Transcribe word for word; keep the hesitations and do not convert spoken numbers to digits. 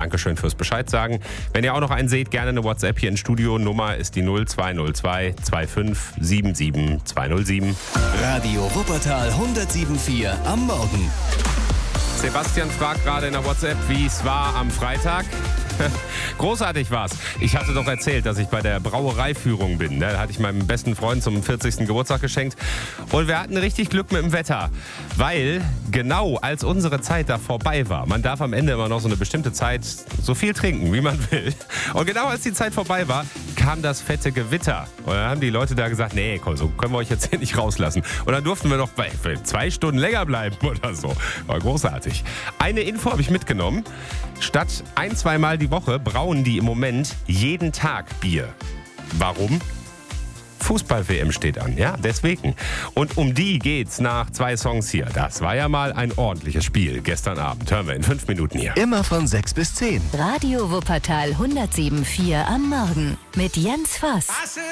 Dankeschön fürs Bescheid sagen. Wenn ihr auch noch einen seht, gerne eine WhatsApp hier ins Studio. Nummer ist die null zwei null zwei fünfundzwanzig siebenundsiebzig zweihundertsieben. Radio Wuppertal hundertsieben Komma vier am Morgen. Sebastian fragt gerade in der WhatsApp, wie es war am Freitag. Großartig war's. Ich hatte doch erzählt, dass ich bei der Brauereiführung bin. Da hatte ich meinem besten Freund zum vierzigsten Geburtstag geschenkt. Und wir hatten richtig Glück mit dem Wetter. Weil genau als unsere Zeit da vorbei war, man darf am Ende immer noch so eine bestimmte Zeit so viel trinken, wie man will. Und genau als die Zeit vorbei war, kam das fette Gewitter. Und dann haben die Leute da gesagt, nee, komm, so können wir euch jetzt hier nicht rauslassen. Und dann durften wir noch bei zwei Stunden länger bleiben oder so. War großartig. Eine Info habe ich mitgenommen. Statt ein, zweimal die Woche brauen die im Moment jeden Tag Bier. Warum? Fußball-W M steht an, ja, deswegen. Und um die geht's nach zwei Songs hier. Das war ja mal ein ordentliches Spiel gestern Abend. Hören wir in fünf Minuten hier. Immer von sechs bis zehn. Radio Wuppertal hundertsieben Komma vier am Morgen mit Jens Voss.